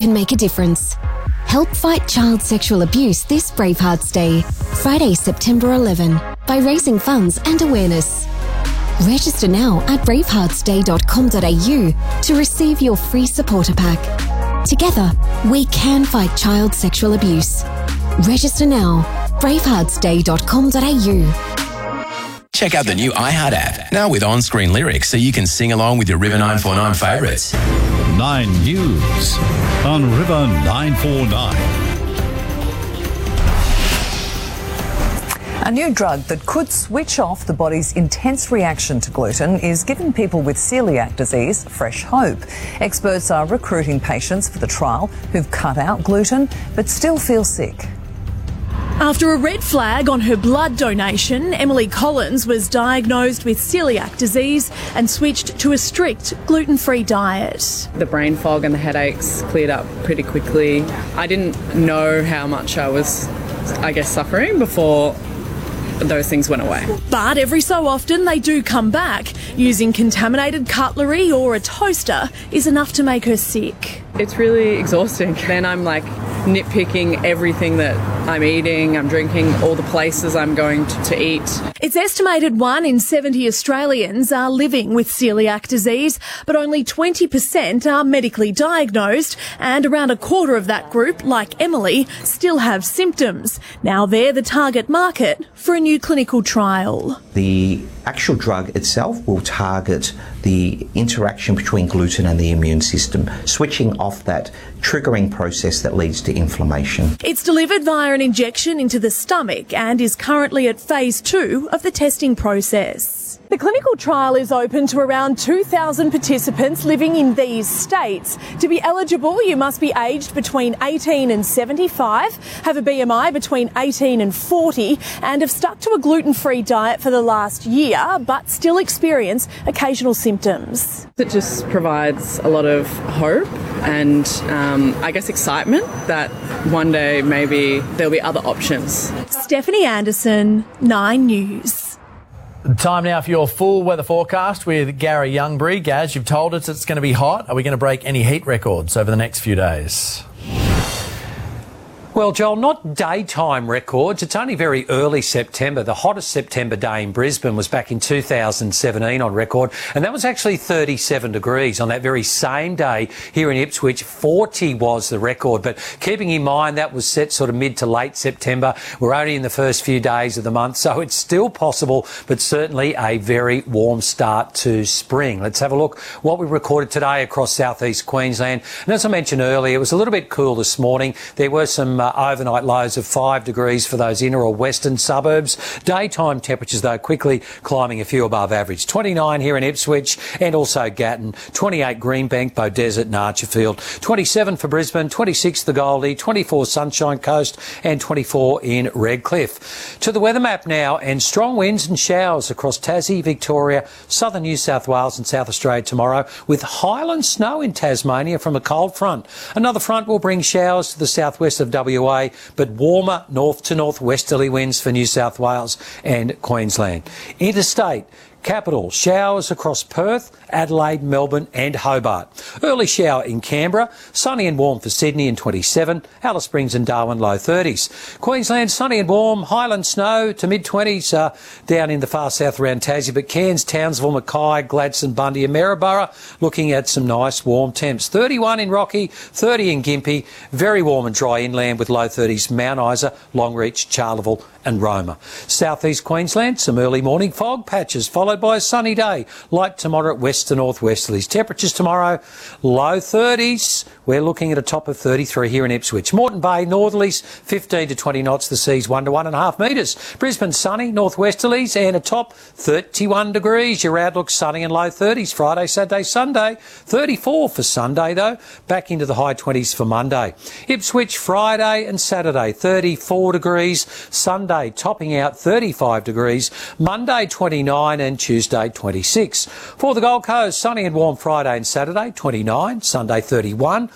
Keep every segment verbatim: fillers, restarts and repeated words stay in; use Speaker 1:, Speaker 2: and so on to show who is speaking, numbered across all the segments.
Speaker 1: can make a difference. Help fight child sexual abuse this Bravehearts Day, Friday, September eleventh, by raising funds and awareness. Register now at bravehearts day dot com dot a u to receive your free supporter pack. Together, we can fight child sexual abuse. Register now, bravehearts day dot com dot a u.
Speaker 2: Check out the new iHeart app, now with on-screen lyrics so you can sing along with your River nine four nine favourites.
Speaker 3: Nine News on River nine four nine.
Speaker 4: A new drug that could switch off the body's intense reaction to gluten is giving people with celiac disease fresh hope. Experts are recruiting patients for the trial who've cut out gluten but still feel sick.
Speaker 5: After a red flag on her blood donation, Emily Collins was diagnosed with celiac disease and switched to a strict gluten-free diet.
Speaker 6: The brain fog and the headaches cleared up pretty quickly. I didn't know how much I was, I guess, suffering before those things went away.
Speaker 5: But every so often they do come back. Using contaminated cutlery or a toaster is enough to make her sick.
Speaker 6: It's really exhausting. Then I'm like nitpicking everything that I'm eating, I'm drinking, all the places I'm going to, to eat.
Speaker 5: It's estimated one in seventy Australians are living with celiac disease, but only twenty percent are medically diagnosed, and around a quarter of that group, like Emily, still have symptoms. Now they're the target market for a new clinical trial.
Speaker 7: The actual drug itself will target the interaction between gluten and the immune system, switching off that triggering process that leads to inflammation.
Speaker 5: It's delivered via an injection into the stomach and is currently at phase two of the testing process. The clinical trial is open to around two thousand participants living in these states. To be eligible, you must be aged between eighteen and seventy-five, have a B M I between eighteen and forty, and have stuck to a gluten-free diet for the last year, but still experience occasional symptoms.
Speaker 6: It just provides a lot of hope and um, I guess excitement that one day maybe there'll be other options.
Speaker 5: Stephanie Anderson, Nine News.
Speaker 8: Time now for your full weather forecast with Gary Youngbury. Gaz, you've told us it's going to be hot. Are we going to break any heat records over the next few days?
Speaker 9: Well, Joel, not daytime records. It's only very early September. The hottest September day in Brisbane was back in two thousand seventeen on record, and that was actually thirty-seven degrees. On that very same day here in Ipswich, forty was the record. But keeping in mind that was set sort of mid to late September, we're only in the first few days of the month, so it's still possible, but certainly a very warm start to spring. Let's have a look what we recorded today across southeast Queensland. And as I mentioned earlier, it was a little bit cool this morning. There were some uh, overnight lows of five degrees for those inner or western suburbs. Daytime temperatures, though, quickly climbing a few above average. twenty-nine here in Ipswich and also Gatton, twenty-eight Greenbank, Beaudesert and Archerfield, twenty-seven for Brisbane, twenty-six the Goldie, twenty-four Sunshine Coast and twenty-four in Redcliffe. To the weather map now, and strong winds and showers across Tassie, Victoria, southern New South Wales and South Australia tomorrow, with highland snow in Tasmania from a cold front. Another front will bring showers to the southwest of W A, but warmer north to northwesterly winds for New South Wales and Queensland. Interstate, capital, showers across Perth, Adelaide, Melbourne and Hobart. Early shower in Canberra, sunny and warm for Sydney in twenty-seven, Alice Springs and Darwin low thirties. Queensland, sunny and warm, highland snow to mid twenties uh, down in the far south around Tassie, but Cairns, Townsville, Mackay, Gladstone, Bundy and Maryborough looking at some nice warm temps. thirty-one in Rocky, thirty in Gympie, very warm and dry inland with low thirties, Mount Isa, Longreach, Charleville and Roma. South East Queensland, some early morning fog patches followed by a sunny day, light to moderate west to northwesterlies. Temperatures tomorrow, low thirties. We're looking at a top of thirty-three here in Ipswich. Moreton Bay, northerlies, fifteen to twenty knots, the seas one to one and a half metres. Brisbane, sunny, northwesterlies and a top thirty-one degrees. Your outlook, sunny and low thirties. Friday, Saturday, Sunday, thirty-four for Sunday though, back into the high twenties for Monday. Ipswich, Friday and Saturday, thirty-four degrees. Sunday, topping out thirty-five degrees. Monday, twenty-nine and Tuesday, twenty-six. For the Gold Coast, sunny and warm Friday and Saturday, twenty-nine. Sunday, thirty-one.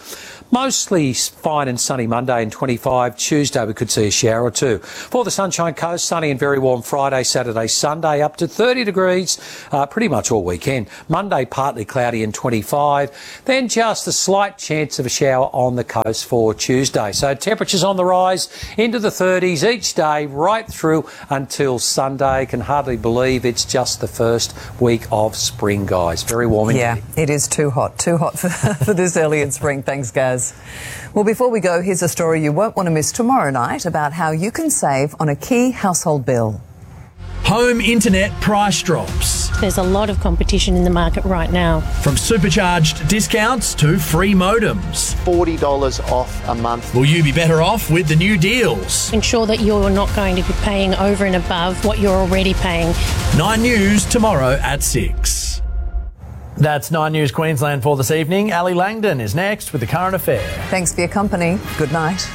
Speaker 9: Mostly fine and sunny Monday and twenty-five. Tuesday we could see a shower or two. For the Sunshine Coast, sunny and very warm Friday, Saturday, Sunday, up to thirty degrees uh, pretty much all weekend. Monday partly cloudy and twenty-five. Then just a slight chance of a shower on the coast for Tuesday. So temperatures on the rise into the thirties each day right through until Sunday. Can hardly believe it's just the first week of spring, guys. Very warm indeed.
Speaker 4: Yeah, it is too hot. Too hot for, for this early in spring. Thanks, Gaz. Well, before we go, here's a story you won't want to miss tomorrow night about how you can save on a key household bill.
Speaker 10: Home internet price drops.
Speaker 11: There's a lot of competition in the market right now.
Speaker 10: From supercharged discounts to free modems.
Speaker 12: forty dollars off a month.
Speaker 10: Will you be better off with the new deals?
Speaker 11: Ensure that you're not going to be paying over and above what you're already paying.
Speaker 10: Nine News tomorrow at six.
Speaker 8: That's Nine News Queensland for this evening. Ali Langdon is next with the current affair.
Speaker 4: Thanks for your company. Good night.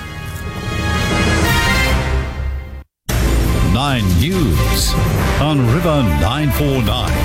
Speaker 3: Nine News on River nine four nine.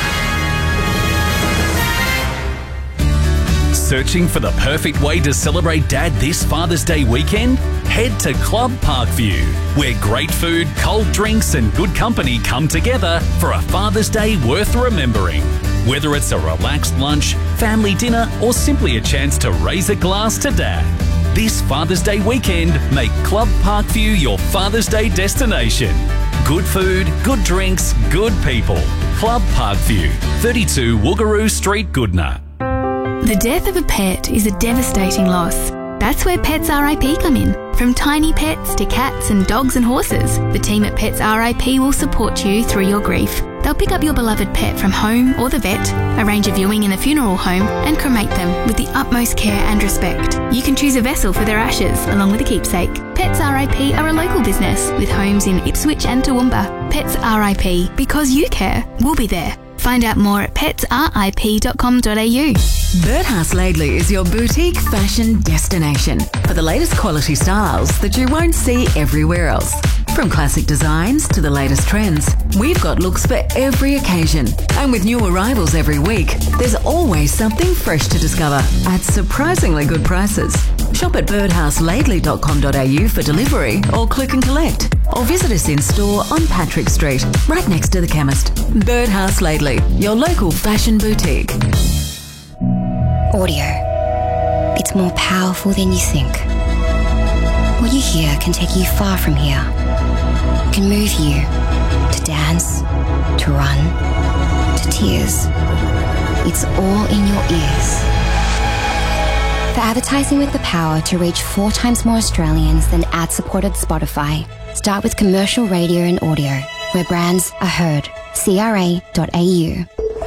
Speaker 13: Searching for the perfect way to celebrate Dad this Father's Day weekend? Head to Club Parkview, where great food, cold drinks and good company come together for a Father's Day worth remembering. Whether it's a relaxed lunch, family dinner or simply a chance to raise a glass to Dad. This Father's Day weekend, make Club Parkview your Father's Day destination. Good food, good drinks, good people. Club Parkview, thirty-two Woogaroo Street, Goodna.
Speaker 14: The death of a pet is a devastating loss. That's where Pets R I P come in. From tiny pets to cats and dogs and horses, the team at Pets R I P will support you through your grief. They'll pick up your beloved pet from home or the vet, arrange a viewing in the funeral home, and cremate them with the utmost care and respect. You can choose a vessel for their ashes, along with a keepsake. Pets R I P are a local business with homes in Ipswich and Toowoomba. Pets R I P, because you care, we'll be there. Find out more at pets r i p dot com dot a u.
Speaker 15: Birdhouse Laidley is your boutique fashion destination for the latest quality styles that you won't see everywhere else. From classic designs to the latest trends, we've got looks for every occasion. And with new arrivals every week, there's always something fresh to discover at surprisingly good prices. Shop at birdhouse laidley dot com dot a u for delivery or click and collect. Or visit us in store on Patrick Street, right next to the chemist. Birdhouse Laidley, your local fashion boutique.
Speaker 16: Audio. It's more powerful than you think. What you hear can take you far from here. It can move you to dance, to run, to tears. It's all in your ears. For advertising with the power to reach four times more Australians than ad-supported Spotify, start with commercial radio and audio, where brands are heard. C R A dot a u.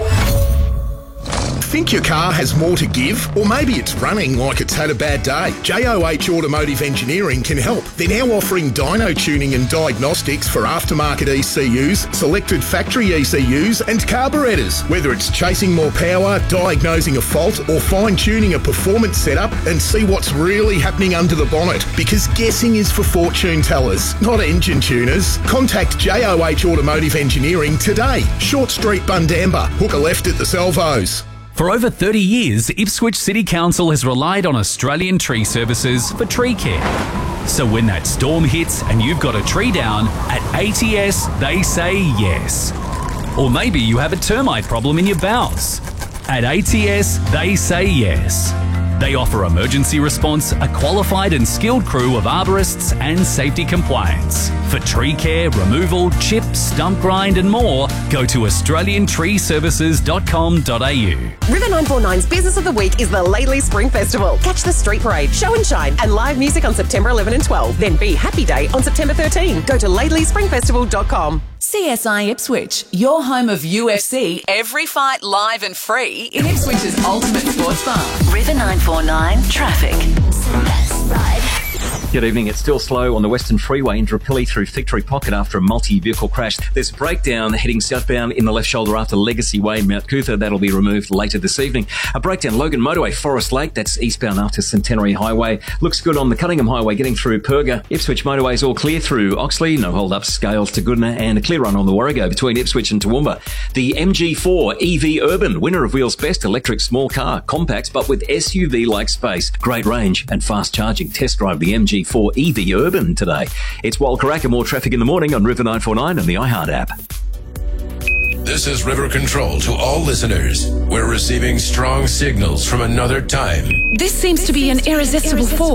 Speaker 17: Think your car has more to give? Or maybe it's running like it's had a bad day? J O H Automotive Engineering can help. They're now offering dyno tuning and diagnostics for aftermarket E C Us, selected factory E C Us and carburetors. Whether it's chasing more power, diagnosing a fault or fine-tuning a performance setup, and see what's really happening under the bonnet. Because guessing is for fortune tellers, not engine tuners. Contact J O H Automotive Engineering today. Short Street, Bundamba. Hook a left at the Salvos.
Speaker 13: For over thirty years, Ipswich City Council has relied on Australian Tree Services for tree care. So when that storm hits and you've got a tree down, at A T S they say yes. Or maybe you have a termite problem in your boughs. At A T S they say yes. They offer emergency response, a qualified and skilled crew of arborists and safety compliance. For tree care, removal, chip, stump grind and more, go to australian tree services dot com dot a u.
Speaker 18: River nine four nine's Business of the Week is the Laidley Spring Festival. Catch the street parade, show and shine and live music on September eleventh and twelfth. Then Be Happy Day on September thirteenth. Go to laidley spring festival dot com.
Speaker 19: C S I Ipswich, your home of U F C, every fight live and free in Ipswich's ultimate sports bar.
Speaker 20: River nine four nine traffic. Good evening. It's still slow on the Western Freeway in Drapilli through Victory Pocket after a multi-vehicle crash. There's a breakdown heading southbound in the left shoulder after Legacy Way in Mount Cootha. That'll be removed later this evening. A breakdown Logan Motorway, Forest Lake. That's eastbound after Centenary Highway. Looks good on the Cunningham Highway getting through Perga. Ipswich Motorway's all clear through Oxley. No hold-ups, Scales to Goodna, and a clear run on the Warrego between Ipswich and Toowoomba. The M G four E V Urban, winner of Wheels Best electric small car, compact but with S U V-like space, great range and fast charging. Test drive the M G four E V Urban today. It's Walkaraka. More traffic in the morning on River nine four nine and the iHeart app.
Speaker 2: This is River Control to all listeners. We're receiving strong signals from another time.
Speaker 21: This seems to be an irresistible force.